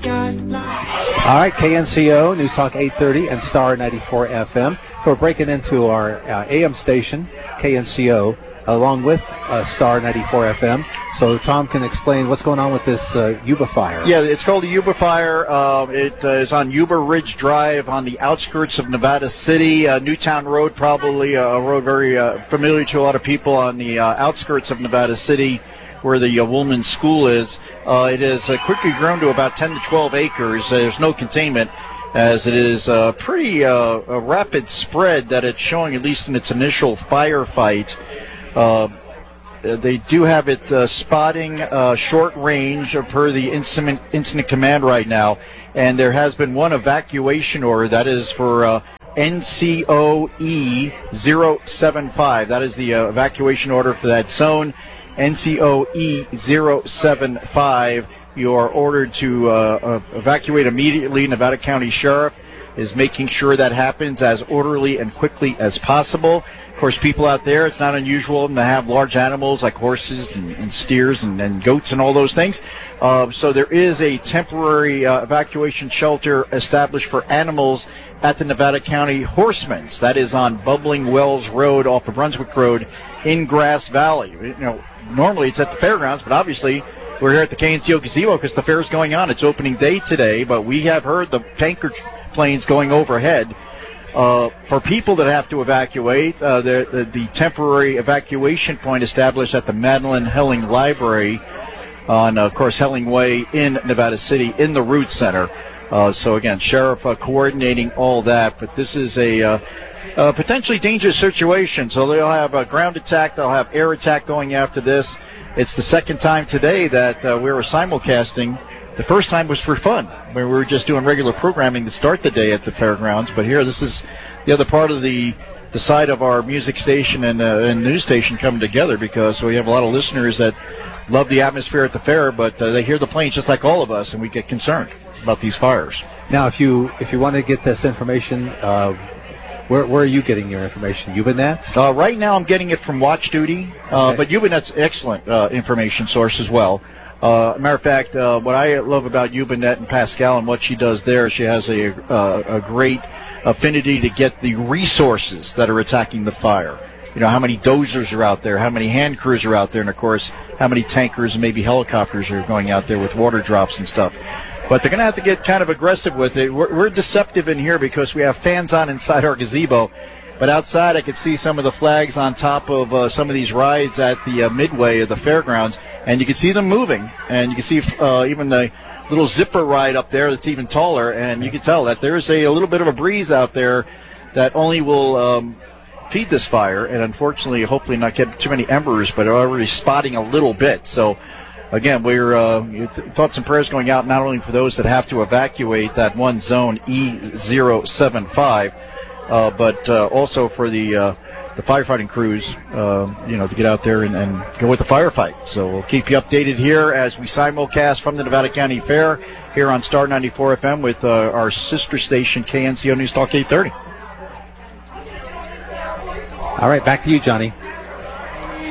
All right, KNCO, News Talk 830 and Star 94 FM. We're breaking into our AM station, KNCO, along with Star 94 FM. So Tom can explain what's going on with this Yuba fire. Yeah, it's called the Yuba fire. It is on Yuba Ridge Drive on the outskirts of Nevada City. Newtown Road, probably a road very familiar to a lot of people on the outskirts of Nevada City, where the Woolman School is. It has quickly grown to about 10 to 12 acres. There's no containment, as it is a pretty a rapid spread that it's showing, at least in its initial firefight. They do have it spotting short range per the incident command right now, and there has been one evacuation order that is for NCOE 075. That is the evacuation order for that zone. NCOE 075. You are ordered to evacuate immediately. Nevada County Sheriff is making sure that happens as orderly and quickly as possible. Of course, people out there, it's not unusual to have large animals like horses and steers and goats and all those things. So there is a temporary evacuation shelter established for animals at the Nevada County Horsemen's. That is on Bubbling Wells Road off of Brunswick Road in Grass Valley. You know, normally it's at the fairgrounds, but obviously we're here at the KNCO Gazebo because the fair is going on. It's opening day today, but we have heard the tanker planes going overhead. For people that have to evacuate, the temporary evacuation point established at the Madeline Helling Library on, of course, Helling Way in Nevada City in the Root Center. So, again, Sheriff coordinating all that, but this is a potentially dangerous situation. So they'll have a ground attack, they'll have air attack going after this. It's the second time today that we were simulcasting. The first time was for fun, where we were just doing regular programming to start the day at the fairgrounds. But here, this is the other part of the side of our music station and news station coming together, because we have a lot of listeners that love the atmosphere at the fair, but they hear the planes just like all of us, and we get concerned about these fires. Now, if you want to get this information, where are you getting your information? Ubanet? Right now, I'm getting it from Watch Duty, okay. But Ubanet's an excellent information source as well. Matter of fact, what I love about Ubanet and Pascal and what she does there, she has a great affinity to get the resources that are attacking the fire. You know, how many dozers are out there, how many hand crews are out there, and, of course, how many tankers and maybe helicopters are going out there with water drops and stuff. But they're going to have to get kind of aggressive with it. We're deceptive in here because we have fans on inside our gazebo. But outside, I could see some of the flags on top of some of these rides at the midway of the fairgrounds, and you can see them moving. And you can see even the little zipper ride up there that's even taller, and you can tell that there's a little bit of a breeze out there that only will feed this fire, and unfortunately, hopefully not get too many embers, but are already spotting a little bit. So, again, we're thoughts and prayers going out not only for those that have to evacuate that one zone, E075, but also for the firefighting crews, to get out there and go with the firefight. So we'll keep you updated here as we simulcast from the Nevada County Fair here on Star 94 FM with our sister station, KNCO News Talk 830. All right, back to you, Johnny.